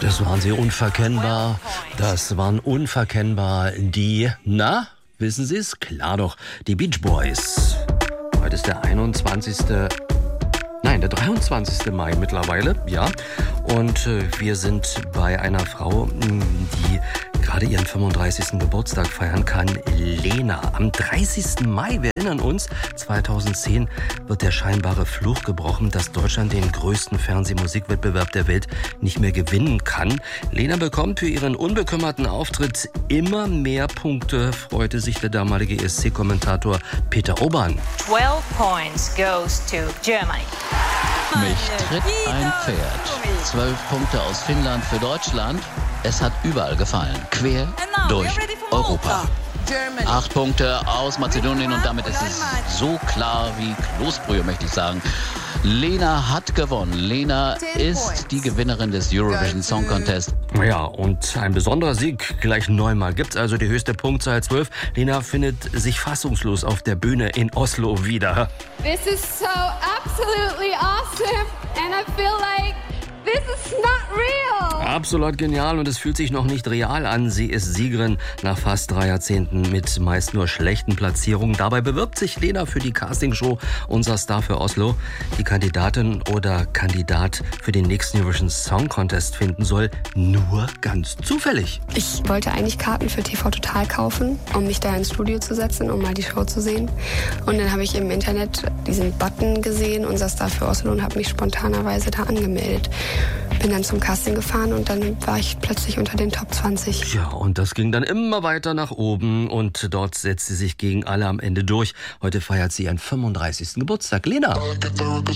Das waren sie unverkennbar. Das waren unverkennbar die, wissen Sie es? Klar doch, die Beach Boys. Heute ist der 23. Mai mittlerweile, ja. Und wir sind bei einer Frau, die gerade ihren 35. Geburtstag feiern kann, Lena. Am 30. Mai, wir erinnern uns, 2010 wird der scheinbare Fluch gebrochen, dass Deutschland den größten Fernsehmusikwettbewerb der Welt nicht mehr gewinnen kann. Lena bekommt für ihren unbekümmerten Auftritt immer mehr Punkte, freute sich der damalige ESC-Kommentator Peter Obern. 12 points goes to Germany. Mich tritt ein Pferd. 12 Punkte aus Finnland für Deutschland. Es hat überall gefallen. Quer durch Europa. 8 Punkte aus Mazedonien und damit ist es so klar wie Kloßbrühe, möchte ich sagen. Lena hat gewonnen. Lena ist die Gewinnerin des Eurovision Song Contest. Ja, und ein besonderer Sieg gleich neunmal. Gibt's also die höchste Punktzahl 12. Lena findet sich fassungslos auf der Bühne in Oslo wieder. This is so absolutely awesome and I feel like this is not real. Absolut genial und es fühlt sich noch nicht real an. Sie ist Siegerin nach fast 3 Jahrzehnten mit meist nur schlechten Platzierungen. Dabei bewirbt sich Lena für die Castingshow Unser Star für Oslo. Die Kandidatin oder Kandidat für den nächsten Eurovision Song Contest finden soll, nur ganz zufällig. Ich wollte eigentlich Karten für TV Total kaufen, um mich da ins Studio zu setzen, um mal die Show zu sehen. Und dann habe ich im Internet diesen Button gesehen, Unser Star für Oslo, und habe mich spontanerweise da angemeldet. Bin dann zum Casting gefahren und dann war ich plötzlich unter den Top 20. Ja, und das ging dann immer weiter nach oben und dort setzt sie sich gegen alle am Ende durch. Heute feiert sie ihren 35. Geburtstag. Lena.